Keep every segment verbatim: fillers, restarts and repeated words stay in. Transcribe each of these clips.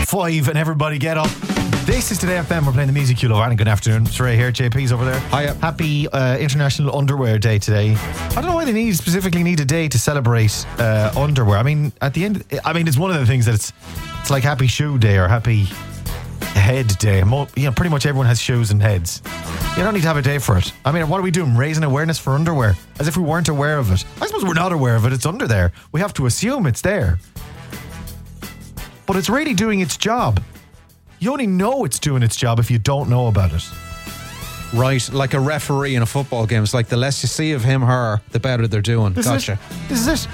five and everybody get up. This is Today F M. We're playing the music you love. And good afternoon. It's Ray here. J P's over there. Hiya. Happy uh, International Underwear Day today. I don't know why they need specifically need a day to celebrate uh, underwear. I mean, at the end, I mean, it's one of the things that it's it's like Happy Shoe Day or Happy Head Day. Mo- you know, pretty much everyone has shoes and heads. You don't need to have a day for it. I mean, what are we doing? Raising awareness for underwear as if we weren't aware of it. I suppose we're not aware of it. It's under there. We have to assume it's there. But it's really doing its job. You only know it's doing its job if you don't know about it. Right, like a referee in a football game. It's like the less you see of him, her, the better they're doing. This gotcha. Is it. This is it.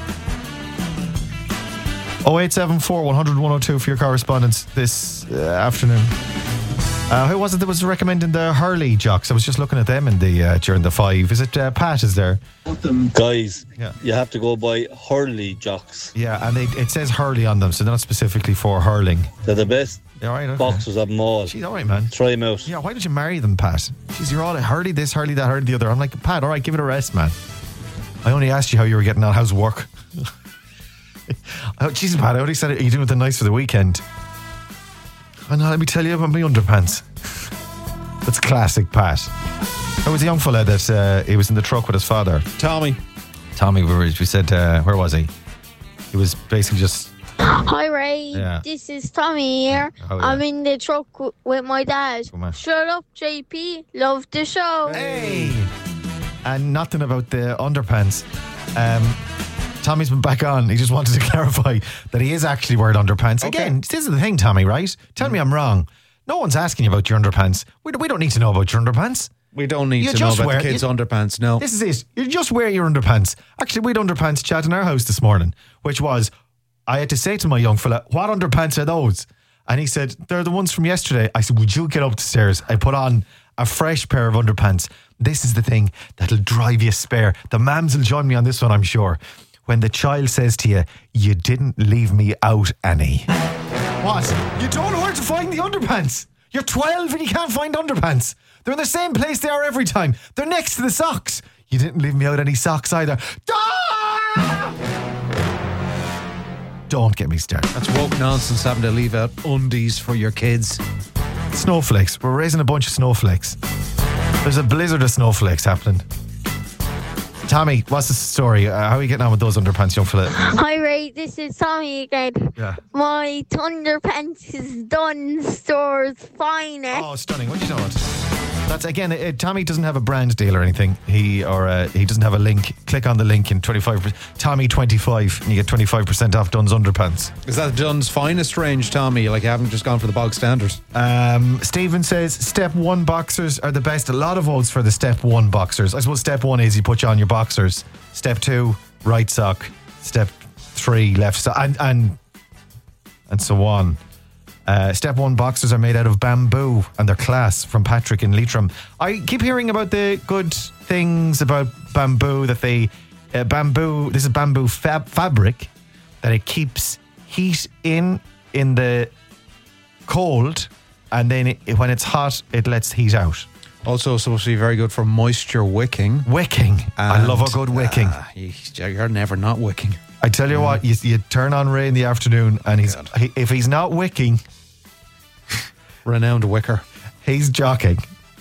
oh eight seven four, one hundred, one oh two for your correspondence this uh, afternoon. Uh, who was it that was recommending the Hurley jocks? I was just looking at them in the uh, during the five. Is it uh, Pat is there? Guys, yeah. You have to go by Hurley jocks. Yeah, and they, it says Hurley on them, so they're not specifically for hurling. They're the best yeah, all right, okay. boxers of them all. She's all right, man. Try them out. Yeah, why did you marry them, Pat? Jeez, you're all Hurley this, Hurley that, Hurley the other. I'm like, Pat, all right, give it a rest, man. I only asked you how you were getting on. How's work? Oh, Jesus, Pat, I only said, are you doing the nice for the weekend? Oh, no, let me tell you about my underpants. That's classic, Pat. There was a young fella that uh, he was in the truck with his father. Tommy. Tommy, we, were, we said, uh, where was he? He was basically just... Hi, Ray. Yeah. This is Tommy here. Oh, yeah. I'm in the truck w- with my dad. Come on. Shut up, J P. Love the show. Hey! And nothing about the underpants. Um... Tommy's been back on. He just wanted to clarify that he is actually wearing underpants. Okay. Again, this is the thing, Tommy, right? Tell me I'm wrong. No one's asking you about your underpants. We, we don't need to know about your underpants. We don't need You to know just about wear- the kids' you- underpants, no. This is it. You just wear your underpants. Actually, we had underpants chat in our house this morning, which was, I had to say to my young fella, what underpants are those? And he said, they're the ones from yesterday. I said, would you get up the stairs? I put on a fresh pair of underpants. This is the thing that'll drive you spare. The mams will join me on this one, I'm sure. When the child says to you, you didn't leave me out, Annie. What? You don't know where to find the underpants. You're twelve and you can't find underpants. They're in the same place they are every time. They're next to the socks. You didn't leave me out any socks either. Ah! Don't get me started. That's woke nonsense having to leave out undies for your kids. Snowflakes. We're raising a bunch of snowflakes. There's a blizzard of snowflakes happening. Tommy, what's the story? Uh, how are you getting on with those underpants, young fella? Hi, Ray. This is Tommy again. Yeah. My Thunderpants is done. Store's finest. Oh, stunning. What do you know it? That's again, uh, Tommy doesn't have a brand deal or anything. He or uh, he doesn't have a link. Click on the link in twenty-five percent. Tommy twenty-five and you get twenty-five percent off Dunn's underpants. Is that Dunn's finest range, Tommy? Like you haven't just gone for the bog standard? Um, Stephen says step one boxers are the best. A lot of votes for the step one boxers. I suppose step one is you put you on your boxers. Step two, right sock. Step three, left sock, and and and so on. Uh, step one boxers are made out of bamboo and they're class, from Patrick in Leitrim. I keep hearing about the good things about bamboo, that they uh, bamboo this is bamboo fab- fabric that it keeps heat in in the cold, and then it, when it's hot it lets heat out. Also supposed to be very good for moisture wicking. Wicking. I And, love a good wicking. Uh, you, you're never not wicking. I tell you what, you, you turn on Ray in the afternoon and he's he, if he's not wicking, Renowned wicker. he's jockeying.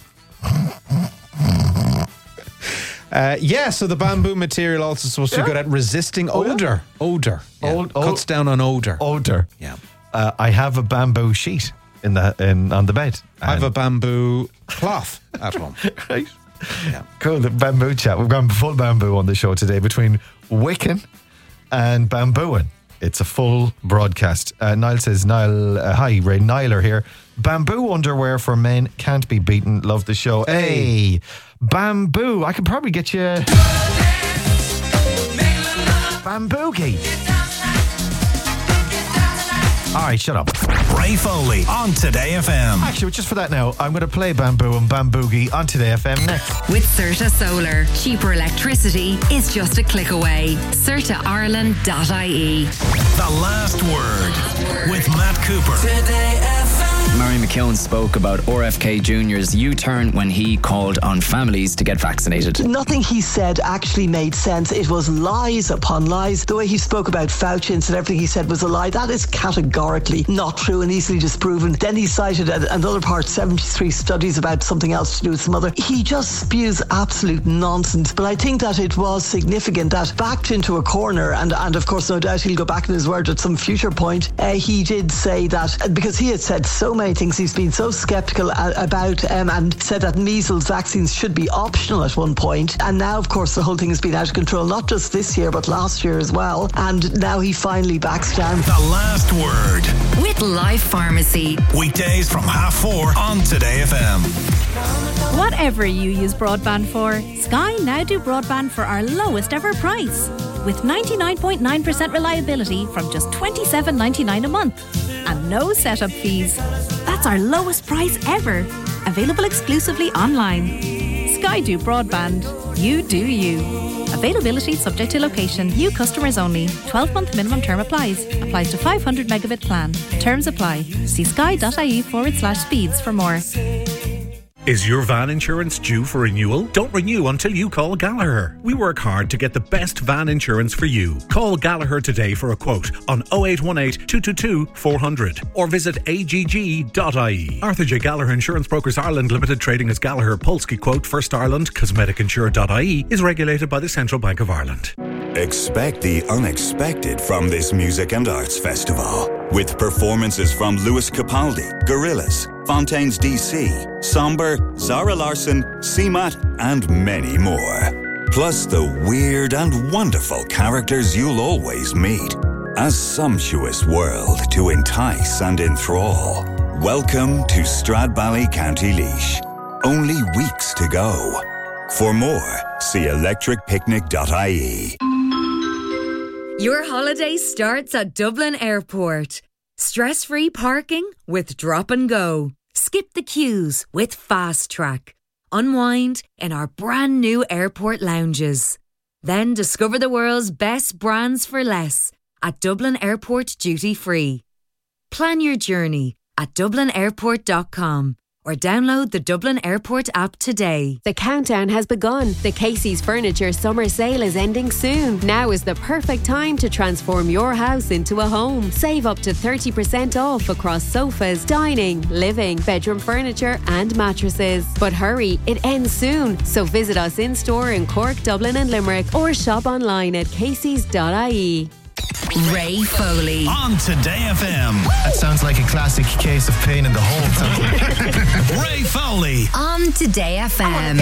Uh, yeah, so the bamboo material also supposed to be Yeah. good at resisting odor. Odor. Yeah. Old- Cuts old- down on odor. Odor. Yeah. Uh, I have a bamboo sheet in the in on the bed. I have a And- bamboo cloth at home. right. Yeah. Cool, the bamboo chat. We've gone full bamboo on the show today between wicking and bambooing. It's a full broadcast. Uh, Niall says, Niall, uh, hi, Ray Niler here. Bamboo underwear for men can't be beaten. Love the show. Hey, bamboo. I could probably get you bamboogie. All right, shut up. Ray Foley on Today F M. Actually, just for that now, I'm going to play Bamboo and Bamboogie on Today F M next. With Certa Solar, cheaper electricity is just a click away. certa ireland dot I E. The Last Word with Matt Cooper. Today F M. Mary McKeown spoke about R F K Junior's U-turn when he called on families to get vaccinated. Nothing he said actually made sense. It was lies upon lies. The way he spoke about Fauci and said everything he said was a lie, that is categorically not true and easily disproven. Then he cited another part, seventy-three studies about something else to do with some other. He just spews absolute nonsense. But I think that it was significant that backed into a corner, and, and of course no doubt he'll go back in his word at some future point, uh, he did say that, because he had said so many things, he's been so sceptical about um, and said that measles vaccines should be optional at one point, and now of course the whole thing has been out of control, not just this year but last year as well, and now he finally backs down. The last word with Life Pharmacy. Weekdays from half four on Today F M. Whatever you use broadband for, Sky now do broadband for our lowest ever price, with ninety-nine point nine percent reliability from just twenty-seven ninety-nine a month, and no setup fees. That's our lowest price ever. Available exclusively online. Sky do broadband. You do you. Availability subject to location. New customers only. twelve month minimum term applies. Applies to five hundred megabit plan. Terms apply. See sky.ie forward slash speeds for more. Is your van insurance due for renewal? Don't renew until you call Gallagher. We work hard to get the best van insurance for you. Call Gallagher today for a quote on oh eight one eight, two two two, four hundred or visit A G G dot I E. Arthur J. Gallagher Insurance Brokers Ireland Limited, trading as Gallagher Polski Quote First Ireland, cosmetic insure dot I E, is regulated by the Central Bank of Ireland. Expect the unexpected from this music and arts festival, with performances from Lewis Capaldi, Gorillaz, Fontaines D C, Somber, Zara Larsson, C M A T, and many more. Plus the weird and wonderful characters you'll always meet. A sumptuous world to entice and enthrall. Welcome to Stradbally, County Laois. Only weeks to go. For more, see electric picnic dot I E. Your holiday starts at Dublin Airport. Stress-free parking with Drop and Go. Skip the queues with Fast Track. Unwind in our brand new airport lounges. Then discover the world's best brands for less at Dublin Airport Duty Free. Plan your journey at dublin airport dot com. Or download the Dublin Airport app today. The countdown has begun. The Casey's Furniture summer sale is ending soon. Now is the perfect time to transform your house into a home. Save up to thirty percent off across sofas, dining, living, bedroom furniture and mattresses. But hurry, it ends soon. So visit us in store in Cork, Dublin and Limerick, or shop online at caseys dot I E. Ray Foley on Today F M. That sounds like a classic case of pain in the hole. Ray Foley on Today F M.